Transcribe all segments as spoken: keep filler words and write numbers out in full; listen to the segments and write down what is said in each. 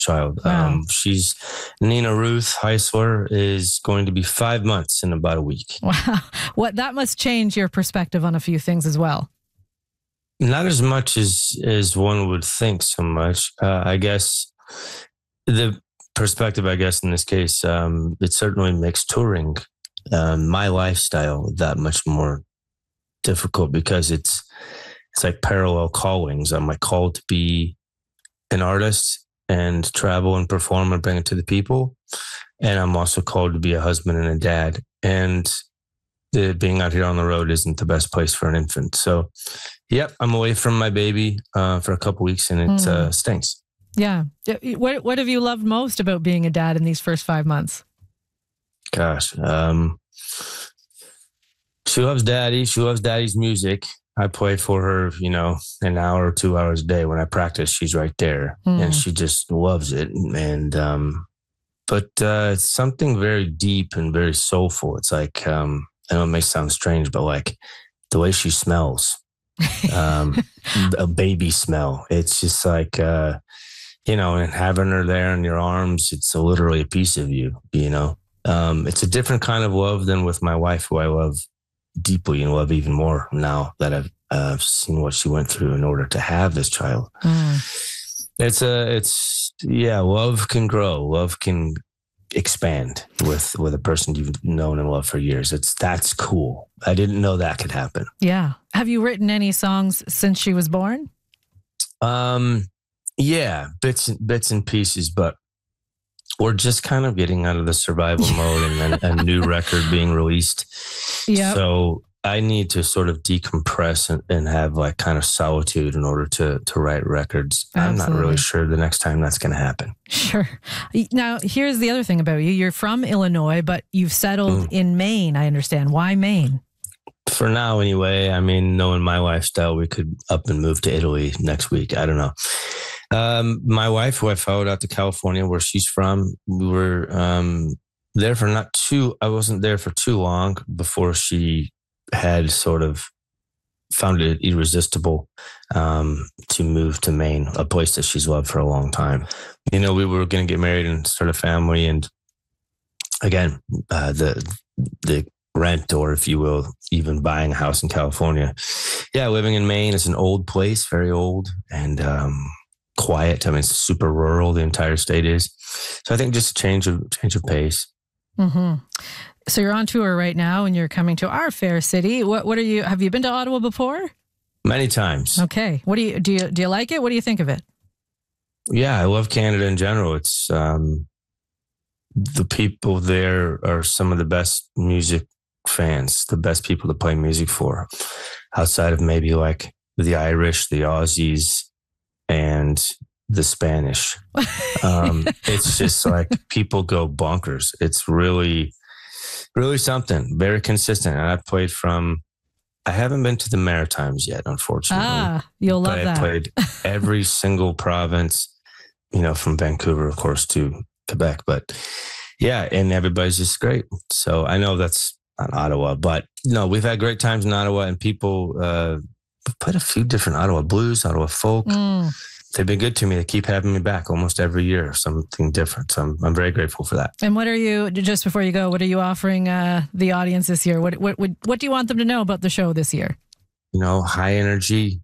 child. Wow. Um, she's Nina Ruth Heisler is going to be five months in about a week. Wow. What, that must change your perspective on a few things as well. Not as much as, as one would think so much. Uh, I guess the perspective, I guess, in this case, um, it certainly makes touring, um, my lifestyle that much more difficult because it's, it's like parallel callings. I'm like called to be an artist and travel and perform and bring it to the people. And I'm also called to be a husband and a dad. And the, being out here on the road isn't the best place for an infant. So, yep, I'm away from my baby uh, for a couple weeks, and it mm. uh, stinks. Yeah. What What have you loved most about being a dad in these first five months? Gosh, um, she loves daddy. She loves daddy's music. I play for her, you know, an hour or two hours a day. When I practice, she's right there, mm. and she just loves it. And um, but uh, it's something very deep and very soulful. It's like um, I know it may sound strange, but like the way she smells, um, a baby smell. It's just like uh, you know, and having her there in your arms, it's a, literally a piece of you. You know, um, it's a different kind of love than with my wife, who I love deeply and love even more now that I've uh, seen what she went through in order to have this child. Mm. It's a, it's yeah, love can grow, love can expand with with a person you've known and loved for years. It's that's cool. I didn't know that could happen. Yeah. Have you written any songs since she was born? Um, yeah, bits and bits and pieces, but we're just kind of getting out of the survival mode, and then a new record being released. Yeah. So I need to sort of decompress and, and have like kind of solitude in order to to write records. Absolutely. I'm not really sure the next time that's going to happen. Sure. Now, here's the other thing about you. You're from Illinois, but you've settled mm. in Maine, I understand. Why Maine? For now, anyway. I mean, knowing my lifestyle, we could up and move to Italy next week. I don't know. Um, my wife, who I followed out to California, where she's from, we were um, there for not too, I wasn't there for too long before she had sort of found it irresistible um, to move to Maine, a place that she's loved for a long time. You know, we were going to get married and start a family. And again, uh, the, the rent, or if you will, even buying a house in California. Yeah, living in Maine is an old place, very old. And, um, quiet. I mean, it's super rural. The entire state is. So I think just a change of change of pace. Mm-hmm. So you're on tour right now, and you're coming to our fair city. What What are you? Have you been to Ottawa before? Many times. Okay. What do you do? You do you like it? What do you think of it? Yeah, I love Canada in general. It's um, the people there are some of the best music fans, the best people to play music for, outside of maybe like the Irish, the Aussies, and the Spanish. Um, it's just like people go bonkers. It's really, really something. Very consistent. And I've played from, I haven't been to the Maritimes yet, unfortunately. Ah, you'll love but that. I played every single province, you know, from Vancouver, of course, to Quebec. But yeah, and everybody's just great. So I know that's not Ottawa, but no, we've had great times in Ottawa, and people, uh, I've played a few different Ottawa blues, Ottawa folk. Mm. They've been good to me. They keep having me back almost every year, something different. So I'm, I'm very grateful for that. And what are you, just before you go, what are you offering uh, the audience this year? What, what, what, what do you want them to know about the show this year? You know, high energy,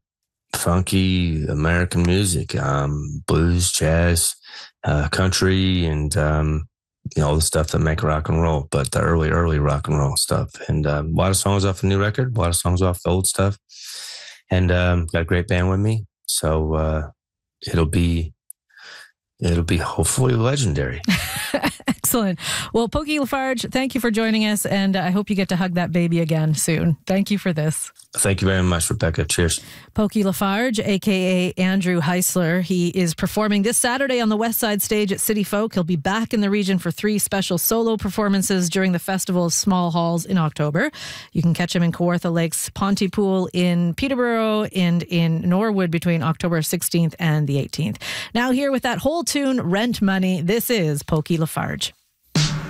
funky American music, um, blues, jazz, uh, country, and, um, you know, all the stuff that make rock and roll, but the early, early rock and roll stuff. And um, a lot of songs off the new record, a lot of songs off the old stuff. And um, got a great band with me. So uh, it'll be, it'll be hopefully legendary. Excellent. Well, Pokey Lafarge, thank you for joining us. And I hope you get to hug that baby again soon. Thank you for this. Thank you very much, Rebecca. Cheers. Pokey Lafarge, a k a. Andrew Heisler. He is performing this Saturday on the West Side Stage at City Folk. He'll be back in the region for three special solo performances during the Festival of Small Halls in October. You can catch him in Kawartha Lakes Pontypool, in Peterborough, and in Norwood between October sixteenth and the eighteenth. Now here with that whole tune, Rent Money, this is Pokey Lafarge.